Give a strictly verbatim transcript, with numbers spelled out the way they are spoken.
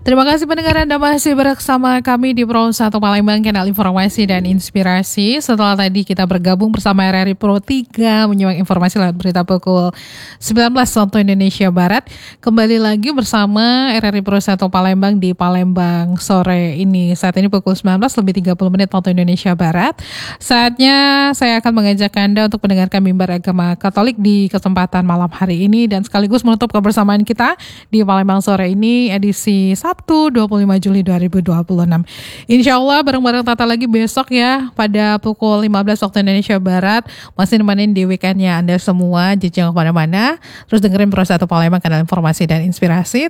Terima kasih pendengar Anda masih bersama kami di Pro satu Palembang, kanal informasi dan inspirasi. Setelah tadi kita bergabung bersama R R I Pro tiga menyimak informasi lewat berita pukul sembilan belas waktu Indonesia Barat. Kembali lagi bersama R R I Pro satu Palembang di Palembang sore ini. Saat ini pukul sembilan belas lebih tiga puluh menit waktu Indonesia Barat. Saatnya saya akan mengajak Anda untuk mendengarkan mimbar agama Katolik di kesempatan malam hari ini dan sekaligus menutup kebersamaan kita di Palembang sore ini edisi Sabtu dua puluh lima Juli dua ribu dua puluh enam. Insya Allah bareng-bareng Tata lagi besok ya pada pukul lima belas waktu Indonesia Barat. Masih nemenin di weekendnya Anda semua, jangan kemana-mana. Terus dengerin Pro satu Palembang, kanal informasi dan inspirasi.